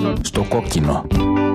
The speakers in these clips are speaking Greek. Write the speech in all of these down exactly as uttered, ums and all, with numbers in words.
Στο κόκκινο.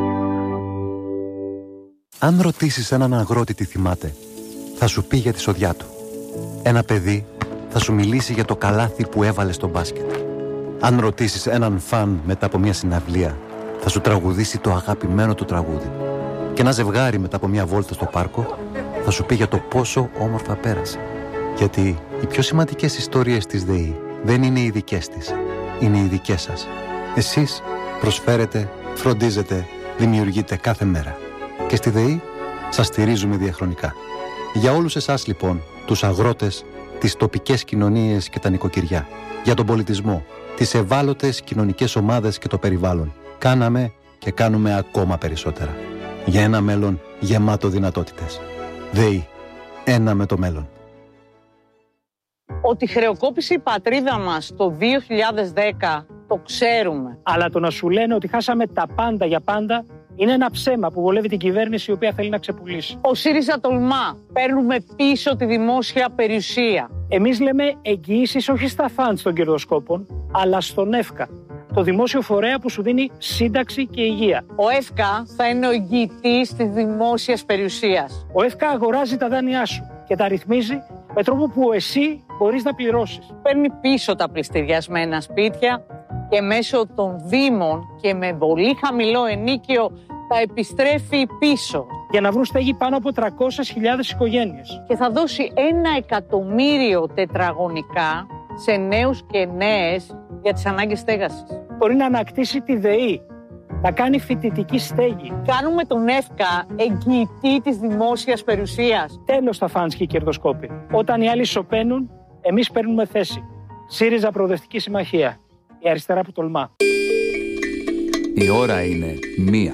Αν ρωτήσεις έναν αγρότη τι θυμάται, θα σου πει για τη σοδιά του. Ένα παιδί θα σου μιλήσει για το καλάθι που έβαλε στο μπάσκετ. Αν ρωτήσεις έναν φαν μετά από μια συναυλία, θα σου τραγουδήσει το αγαπημένο του τραγούδι. Και ένα ζευγάρι μετά από μια βόλτα στο πάρκο θα σου πει για το πόσο όμορφα πέρασε. Γιατί οι πιο σημαντικές ιστορίες της ΔΕΗ δεν είναι οι δικές της, είναι οι δικές σας. Εσείς προσφέρετε, φροντίζετε, δημιουργείτε κάθε μέρα. Και στη ΔΕΗ σας στηρίζουμε διαχρονικά. Για όλους εσάς λοιπόν, τους αγρότες, τις τοπικές κοινωνίες και τα νοικοκυριά, για τον πολιτισμό, τις ευάλωτες κοινωνικές ομάδες και το περιβάλλον, κάναμε και κάνουμε ακόμα περισσότερα. Για ένα μέλλον γεμάτο δυνατότητες. ΔΕΗ. Ένα με το μέλλον. Ότι χρεοκόπησε η πατρίδα μας το δύο χιλιάδες δέκα, το ξέρουμε. Αλλά το να σου λένε ότι χάσαμε τα πάντα για πάντα είναι ένα ψέμα που βολεύει την κυβέρνηση η οποία θέλει να ξεπουλήσει. Ο ΣΥΡΙΖΑ τολμά. Παίρνουμε πίσω τη δημόσια περιουσία. Εμείς λέμε εγγυήσεις όχι στα φαντς των κερδοσκόπων, αλλά στον ΕΦΚΑ, το δημόσιο φορέα που σου δίνει σύνταξη και υγεία. Ο ΕΦΚΑ θα είναι ο εγγυητής της δημόσιας περιουσίας. Ο ΕΦΚΑ αγοράζει τα δάνειά σου και τα ρυθμίζει με τρόπο που εσύ μπορείς να πληρώσεις. Παίρνει πίσω τα πληστηριασμένα σπίτια και μέσω των δήμων και με πολύ χαμηλό ενίκιο τα επιστρέφει πίσω. Για να βρουν στέγη πάνω από τριακόσιες χιλιάδες οικογένειες. Και θα δώσει ένα εκατομμύριο τετραγωνικά σε νέους και νέες για τις ανάγκες στέγασης. Μπορεί να ανακτήσει τη ΔΕΗ, να κάνει φοιτητική στέγη. Κάνουμε τον ΕΦΚΑ εγγυητή της δημόσιας περιουσίας. Τέλος τα φαντς και οι κερδοσκόποι. Όταν οι άλλοι σωπαίνουν, εμείς παίρνουμε θέση. ΣΥΡΙΖΑ Προοδευτική Συμμαχία. Η αριστερά που τολμά. Η ώρα είναι μία.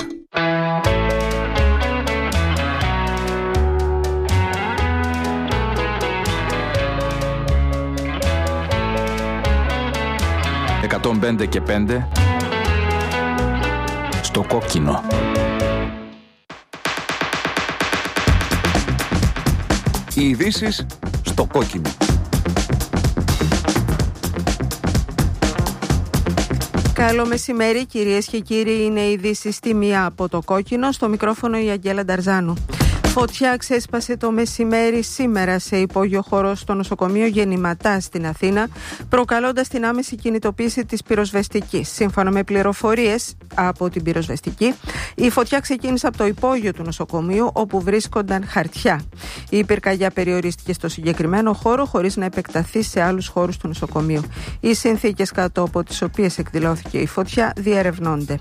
εκατόν πέντε και πέντε στο κόκκινο. Οι ειδήσεις στο κόκκινο. Καλό μεσημέρι κυρίες και κύριοι, είναι οι ειδήσεις στη μία από το κόκκινο, στο μικρόφωνο η Αγγέλα Νταρζάνου. Φωτιά ξέσπασε το μεσημέρι σήμερα σε υπόγειο χώρο στο νοσοκομείο Γεννηματά στην Αθήνα, προκαλώντας την άμεση κινητοποίηση της πυροσβεστικής. Σύμφωνα με πληροφορίες από την πυροσβεστική, η φωτιά ξεκίνησε από το υπόγειο του νοσοκομείου, όπου βρίσκονταν χαρτιά. Η πυρκαγιά περιορίστηκε στο συγκεκριμένο χώρο, χωρίς να επεκταθεί σε άλλους χώρους του νοσοκομείου. Οι συνθήκες κάτω από τις οποίες εκδηλώθηκε η φωτιά διερευνώνται.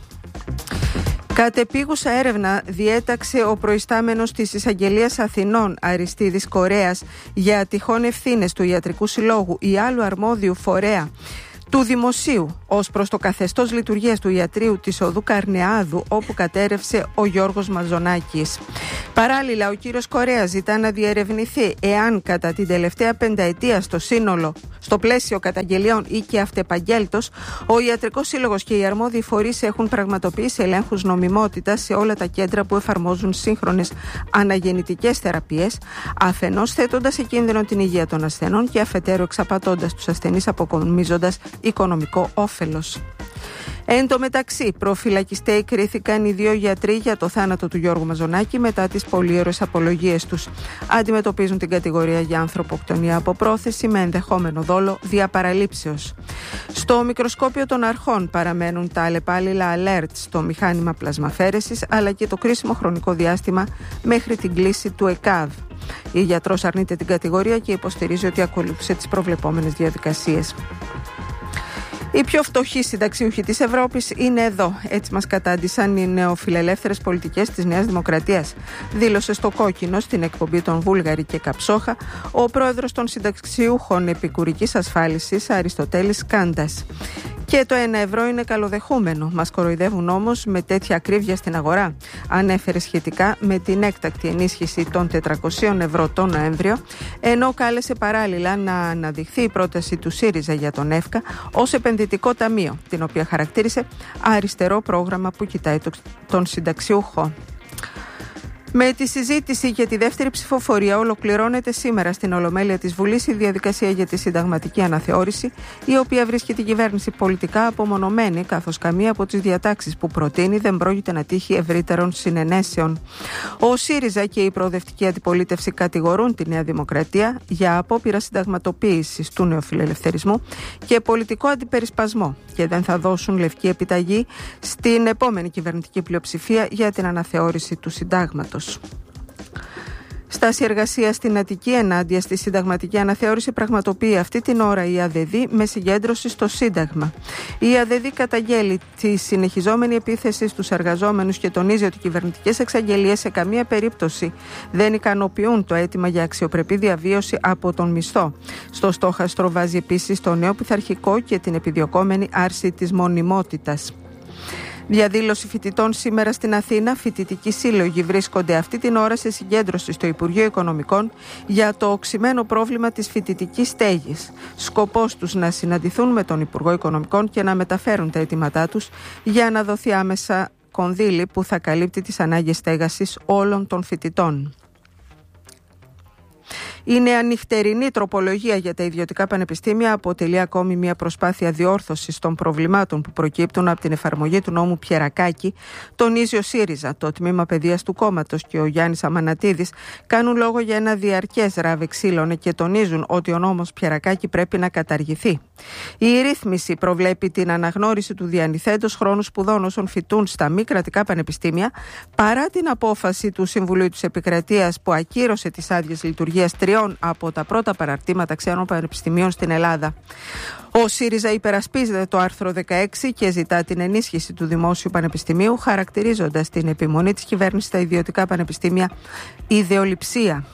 Κατεπίγουσα έρευνα διέταξε ο προϊστάμενος της Εισαγγελίας Αθηνών, Αριστίδης Κορέας, για τυχόν ευθύνες του Ιατρικού Συλλόγου ή άλλου αρμόδιου φορέα του Δημοσίου ως προς το καθεστώς λειτουργίας του ιατρείου της οδού Καρνεάδου, όπου κατέρευσε ο Γιώργος Μαζονάκης. Παράλληλα, ο κύριος Κορέας ζητά να διερευνηθεί εάν κατά την τελευταία πενταετία στο σύνολο, στο πλαίσιο καταγγελιών ή και αυτεπαγγέλτος, ο Ιατρικός Σύλλογος και οι αρμόδιοι φορείς έχουν πραγματοποιήσει ελέγχους νομιμότητας σε όλα τα κέντρα που εφαρμόζουν σύγχρονες αναγεννητικές θεραπείες, αφενός θέτοντας σε κίνδυνο την υγεία των ασθενών και αφετέρου εξαπατώντας τους ασθενείς, αποκομίζοντας οικονομικό όφελος. Εν τω μεταξύ, προφυλακιστέοι κρίθηκαν οι δύο γιατροί για το θάνατο του Γιώργου Μαζονάκη μετά τις πολύωρες απολογίες τους. Αντιμετωπίζουν την κατηγορία για ανθρωποκτονία από πρόθεση με ενδεχόμενο δόλο διαπαραλήψεως. Στο μικροσκόπιο των αρχών παραμένουν τα αλλεπάλληλα alert στο μηχάνημα πλασμαφέρεσης, αλλά και το κρίσιμο χρονικό διάστημα μέχρι την κλίση του ΕΚΑΒ. Η γιατρός αρνείται την κατηγορία και υποστηρίζει ότι ακολούθησε τις προβλεπόμενες διαδικασίες. Οι πιο φτωχοί συνταξιούχοι της Ευρώπης είναι εδώ. Έτσι μας κατάντησαν οι νεοφιλελεύθερες πολιτικές της Νέας Δημοκρατίας. Δήλωσε στο κόκκινο, στην εκπομπή των Βούλγαρη και Καψόχα, ο πρόεδρος των συνταξιούχων επικουρικής ασφάλισης, Αριστοτέλης Κάντας. Και το ένα ευρώ είναι καλοδεχούμενο. Μας κοροϊδεύουν όμως με τέτοια ακρίβεια στην αγορά. Ανέφερε σχετικά με την έκτακτη ενίσχυση των τετρακοσίων ευρώ τον Νοέμβριο, ενώ κάλεσε παράλληλα να αναδειχθεί η πρόταση του ΣΥΡΙΖΑ για τον ΕΦΚΑ ως επενδυτικό ταμείο, την οποία χαρακτήρισε αριστερό πρόγραμμα που κοιτάει τον συνταξιούχο. Με τη συζήτηση για τη δεύτερη ψηφοφορία ολοκληρώνεται σήμερα στην Ολομέλεια της Βουλής η διαδικασία για τη συνταγματική αναθεώρηση, η οποία βρίσκει την κυβέρνηση πολιτικά απομονωμένη, καθώς καμία από τις διατάξεις που προτείνει δεν πρόκειται να τύχει ευρύτερων συνενέσεων. Ο ΣΥΡΙΖΑ και η προοδευτική αντιπολίτευση κατηγορούν τη Νέα Δημοκρατία για απόπειρα συνταγματοποίησης του νεοφιλελευθερισμού και πολιτικό αντιπερισπασμό και δεν θα δώσουν λευκή επιταγή στην επόμενη κυβερνητική πλειοψηφία για την αναθεώρηση του συντάγματος. Στάση εργασία στην Αττική ενάντια στη συνταγματική αναθεώρηση πραγματοποιεί αυτή την ώρα η ΑΔΔ με συγκέντρωση στο Σύνταγμα. Η ΑΔΔ καταγγέλει τη συνεχιζόμενη επίθεση στους εργαζόμενους και τονίζει ότι οι κυβερνητικές εξαγγελίες σε καμία περίπτωση δεν ικανοποιούν το αίτημα για αξιοπρεπή διαβίωση από τον μισθό. Στο στόχαστρο βάζει επίσης το νέο πειθαρχικό και την επιδιωκόμενη άρση της μονιμότητας. Διαδήλωση φοιτητών σήμερα στην Αθήνα. Φοιτητικοί σύλλογοι βρίσκονται αυτή την ώρα σε συγκέντρωση στο Υπουργείο Οικονομικών για το οξυμένο πρόβλημα της φοιτητικής στέγης. Σκοπός τους να συναντηθούν με τον Υπουργό Οικονομικών και να μεταφέρουν τα αιτήματά τους για να δοθεί άμεσα κονδύλι που θα καλύπτει τις ανάγκες στέγασης όλων των φοιτητών. Η νεανυχτερινή τροπολογία για τα ιδιωτικά πανεπιστήμια αποτελεί ακόμη μια προσπάθεια διόρθωσης των προβλημάτων που προκύπτουν από την εφαρμογή του νόμου Πιερακάκη, τονίζει ο ΣΥΡΙΖΑ. Το τμήμα παιδείας του κόμματος και ο Γιάννης Αμανατίδης κάνουν λόγο για ένα διαρκές ράβει ξύλων και τονίζουν ότι ο νόμος Πιερακάκη πρέπει να καταργηθεί. Η ρύθμιση προβλέπει την αναγνώριση του διανυθέντος χρόνου σπουδών όσων φοιτούν στα μη κρατικά πανεπιστήμια, παρά την απόφαση του Συμβουλίου της Επικρατείας που ακύρωσε τις άδειες λειτουργίας τριών από τα πρώτα παραρτήματα ξένων πανεπιστημίων στην Ελλάδα. Ο ΣΥΡΙΖΑ υπερασπίζεται το άρθρο δεκαέξι και ζητά την ενίσχυση του Δημόσιου Πανεπιστημίου, χαρακτηρίζοντας την επιμονή της κυβέρνησης στα ιδιωτικά πανεπιστήμια ιδεολειψία.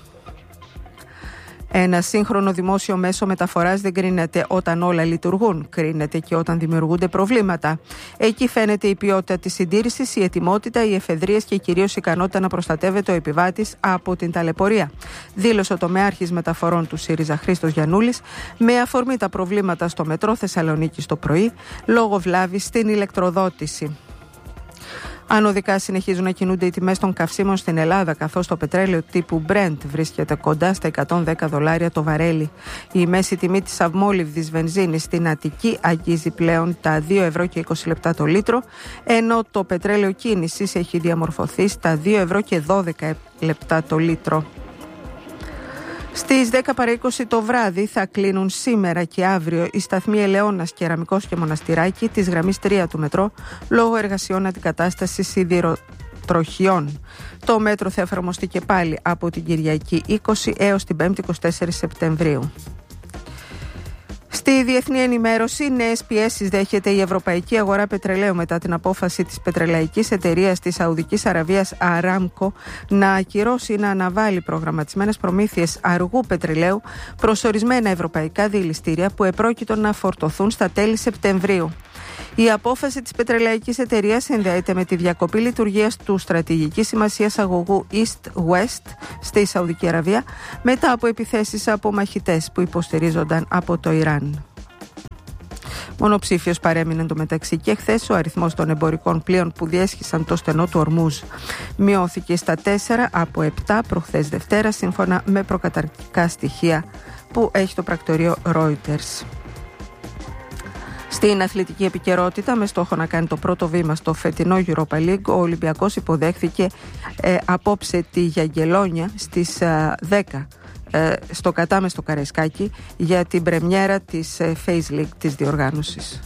Ένα σύγχρονο δημόσιο μέσο μεταφοράς δεν κρίνεται όταν όλα λειτουργούν, κρίνεται και όταν δημιουργούνται προβλήματα. Εκεί φαίνεται η ποιότητα της συντήρησης, η ετοιμότητα, οι εφεδρείες και κυρίως η ικανότητα να προστατεύεται ο επιβάτης από την ταλαιπωρία. Δήλωσε ο τομεάρχης μεταφορών του ΣΥΡΙΖΑ Χρήστος Γιαννούλης με αφορμή τα προβλήματα στο μετρό Θεσσαλονίκης το πρωί λόγω βλάβης στην ηλεκτροδότηση. Ανωδικά συνεχίζουν να κινούνται οι τιμές των καυσίμων στην Ελλάδα, καθώς το πετρέλαιο τύπου Brent βρίσκεται κοντά στα εκατόν δέκα δολάρια το βαρέλι. Η μέση τιμή της αυμόλυβδης βενζίνης στην Αττική αγγίζει πλέον τα δύο ευρώ και είκοσι λεπτά το λίτρο, ενώ το πετρέλαιο κίνησης έχει διαμορφωθεί στα δύο ευρώ και δώδεκα λεπτά το λίτρο. Στις δέκα παρά είκοσι το βράδυ θα κλείνουν σήμερα και αύριο οι σταθμοί Ελαιώνας, Κεραμικός και Μοναστηράκη της γραμμής τρία του μετρό λόγω εργασιών αντικατάστασης σιδηροτροχιών. Το μέτρο θα εφαρμοστεί και πάλι από την Κυριακή είκοσι έως την Πέμπτη είκοσι τέσσερις Σεπτεμβρίου. Στη διεθνή ενημέρωση, νέες πιέσεις δέχεται η ευρωπαϊκή αγορά πετρελαίου μετά την απόφαση της πετρελαϊκής εταιρείας της Σαουδικής Αραβίας Aramco να ακυρώσει ή να αναβάλει προγραμματισμένες προμήθειες αργού πετρελαίου προς ορισμένα ευρωπαϊκά δηληστήρια που επρόκειτο να φορτωθούν στα τέλη Σεπτεμβρίου. Η απόφαση της πετρελαϊκής εταιρείας συνδέεται με τη διακοπή λειτουργίας του στρατηγικής σημασίας αγωγού East-West στη Σαουδική Αραβία μετά από επιθέσεις από μαχητές που υποστηρίζονταν από το Ιράν. Μονοψήφιος παρέμεινε εντωμεταξύ και χθες ο αριθμός των εμπορικών πλοίων που διέσχισαν το στενό του Ορμούζ. Μειώθηκε στα τέσσερα από επτά προχθές Δευτέρα, σύμφωνα με προκαταρκτικά στοιχεία που έχει το πρακτορείο Reuters. Στην αθλητική επικαιρότητα, με στόχο να κάνει το πρώτο βήμα στο φετινό Europa League, ο Ολυμπιακός υποδέχθηκε ε, απόψε τη Γιαγγελόνια στις ε, δέκα ε, στο κατάμεστο Καραϊσκάκι για την πρεμιέρα της ε, Phase League της διοργάνωσης.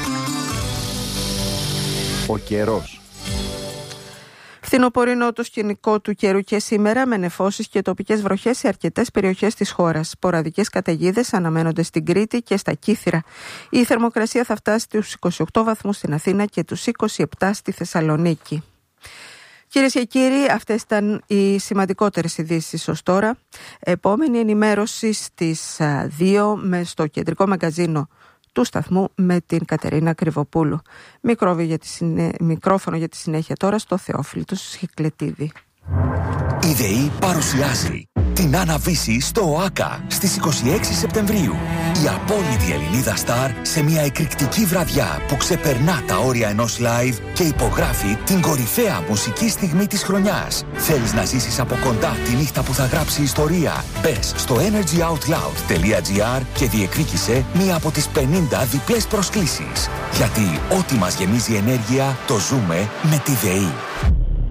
Ο καιρός. Φθινοπορεινό το σκηνικό του καιρού και σήμερα, με νεφώσεις και τοπικές βροχές σε αρκετές περιοχές της χώρας. Σποραδικές καταιγίδες αναμένονται στην Κρήτη και στα Κύθυρα. Η θερμοκρασία θα φτάσει στους είκοσι οκτώ βαθμούς στην Αθήνα και τους είκοσι επτά στη Θεσσαλονίκη. Κυρίες και κύριοι, αυτές ήταν οι σημαντικότερες ειδήσεις ως τώρα. Επόμενη ενημέρωση στις δύο με στο κεντρικό μαγκαζίνο του σταθμού με την Κατερίνα Κρυβοπούλου. Για τη συνέ... Μικρόφωνο για τη συνέχεια τώρα στο Θεόφιλο του Σχικλετίδη. Η ΔΕΗ παρουσιάζει την Άννα Βύση στο ΟΑΚΑ στις είκοσι έξι Σεπτεμβρίου. Η απόλυτη Ελληνίδα Σταρ σε μια εκρηκτική βραδιά που ξεπερνά τα όρια ενός live και υπογράφει την κορυφαία μουσική στιγμή της χρονιάς. Θέλεις να ζήσεις από κοντά τη νύχτα που θα γράψει ιστορία? Μπες στο energyoutloud.gr και διεκδίκησε μία από τις πενήντα διπλές προσκλήσεις. Γιατί ό,τι μας γεμίζει ενέργεια το ζούμε με τη ΔΕΗ.